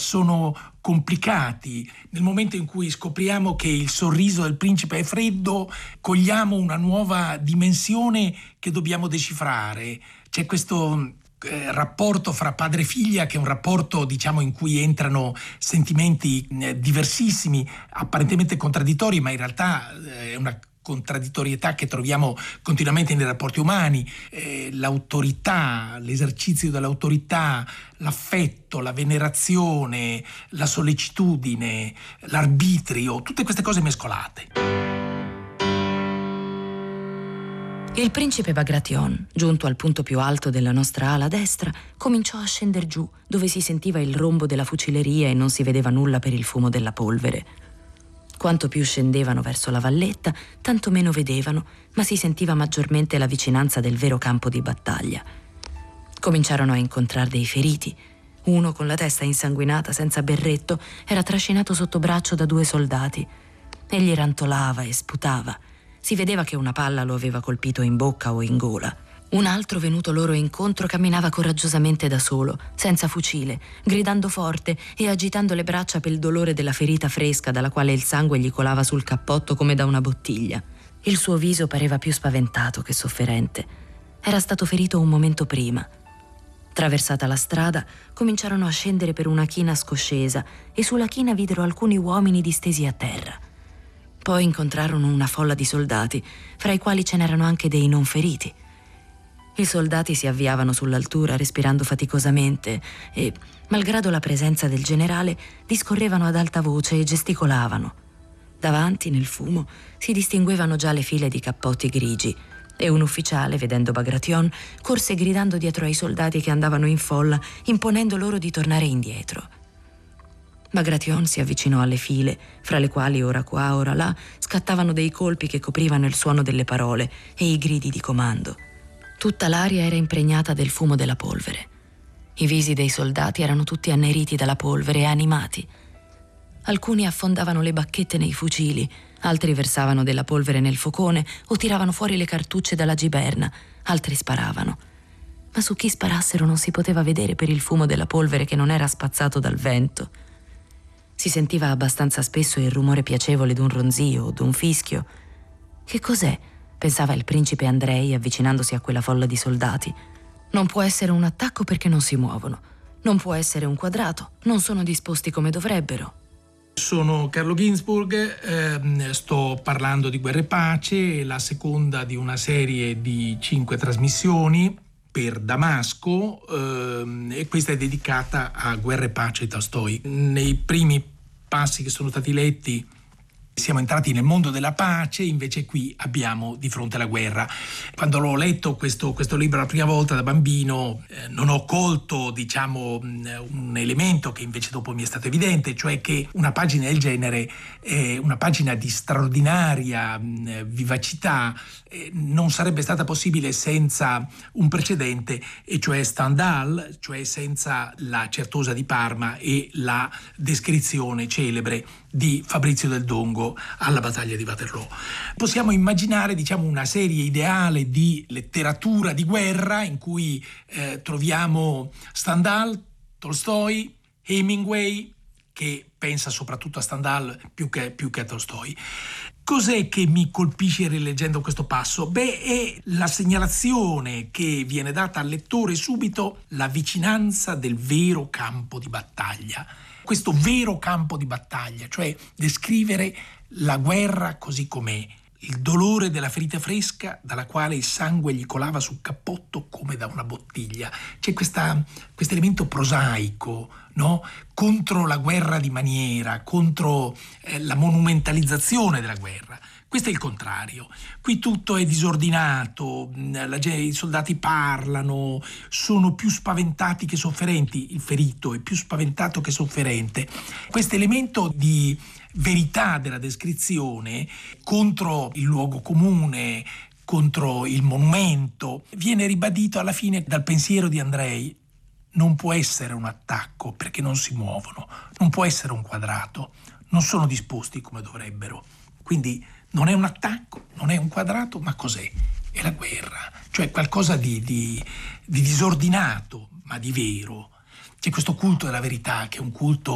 sono complicati. Nel momento in cui scopriamo che il sorriso del principe è freddo, cogliamo una nuova dimensione che dobbiamo decifrare. C'è questo rapporto fra padre e figlia, che è un rapporto, diciamo, in cui entrano sentimenti diversissimi, apparentemente contraddittori, ma in realtà è una contraddittorietà che troviamo continuamente nei rapporti umani. L'autorità, l'esercizio dell'autorità, l'affetto, la venerazione, la sollecitudine, l'arbitrio, tutte queste cose mescolate. Il principe Bagration, giunto al punto più alto della nostra ala destra, cominciò a scender giù, dove si sentiva il rombo della fucileria e non si vedeva nulla per il fumo della polvere. Quanto più scendevano verso la valletta, tanto meno vedevano, ma si sentiva maggiormente la vicinanza del vero campo di battaglia. Cominciarono a incontrare dei feriti. Uno, con la testa insanguinata, senza berretto, era trascinato sotto braccio da 2 soldati. Egli rantolava e sputava. Si vedeva che una palla lo aveva colpito in bocca o in gola. Un altro, venuto loro incontro, camminava coraggiosamente da solo, senza fucile, gridando forte e agitando le braccia per il dolore della ferita fresca dalla quale il sangue gli colava sul cappotto come da una bottiglia. Il suo viso pareva più spaventato che sofferente. Era stato ferito un momento prima. Traversata la strada, cominciarono a scendere per una china scoscesa e sulla china videro alcuni uomini distesi a terra. Poi incontrarono una folla di soldati, fra i quali ce n'erano anche dei non feriti. I soldati si avviavano sull'altura respirando faticosamente e, malgrado la presenza del generale, discorrevano ad alta voce e gesticolavano. Davanti, nel fumo, si distinguevano già le file di cappotti grigi e un ufficiale, vedendo Bagration, corse gridando dietro ai soldati che andavano in folla, imponendo loro di tornare indietro. Bagration si avvicinò alle file, fra le quali ora qua, ora là, scattavano dei colpi che coprivano il suono delle parole e i gridi di comando. Tutta l'aria era impregnata del fumo della polvere. I visi dei soldati erano tutti anneriti dalla polvere e animati. Alcuni affondavano le bacchette nei fucili, altri versavano della polvere nel focone o tiravano fuori le cartucce dalla giberna, altri sparavano. Ma su chi sparassero non si poteva vedere per il fumo della polvere che non era spazzato dal vento. Si sentiva abbastanza spesso il rumore piacevole d'un ronzio o d'un fischio. Che cos'è? Pensava il principe Andrei avvicinandosi a quella folla di soldati. Non può essere un attacco perché non si muovono. Non può essere un quadrato, non sono disposti come dovrebbero. Sono Carlo Ginzburg, sto parlando di Guerra e Pace, la seconda di una serie di 5 trasmissioni per Damasco, e questa è dedicata a Guerra e Pace di Tolstoj. Nei primi passi che sono stati letti siamo entrati nel mondo della pace, invece qui abbiamo di fronte la guerra. Quando l'ho letto questo libro la prima volta da bambino, non ho colto, diciamo, un elemento che invece dopo mi è stato evidente, cioè che una pagina del genere è una pagina di straordinaria vivacità, non sarebbe stata possibile senza un precedente, e cioè Stendhal, cioè senza la Certosa di Parma e la descrizione celebre di Fabrizio del Dongo alla battaglia di Waterloo. Possiamo immaginare, diciamo, una serie ideale di letteratura di guerra in cui troviamo Stendhal, Tolstoj, Hemingway, che pensa soprattutto a Stendhal più che a Tolstoj. Cos'è che mi colpisce rileggendo questo passo? È la segnalazione che viene data al lettore subito, la vicinanza del vero campo di battaglia. Questo vero campo di battaglia, cioè descrivere la guerra così com'è, il dolore della ferita fresca dalla quale il sangue gli colava sul cappotto come da una bottiglia. C'è questo elemento prosaico, no? Contro la guerra di maniera, contro la monumentalizzazione della guerra. Questo è il contrario. Qui tutto è disordinato, i soldati parlano, sono più spaventati che sofferenti, il ferito è più spaventato che sofferente. Questo elemento di verità della descrizione contro il luogo comune, contro il monumento, viene ribadito alla fine dal pensiero di Andrei. Non può essere un attacco perché non si muovono, non può essere un quadrato, non sono disposti come dovrebbero. Quindi non è un attacco, non è un quadrato, ma cos'è? È la guerra, cioè qualcosa di disordinato, ma di vero. C'è questo culto della verità che è un culto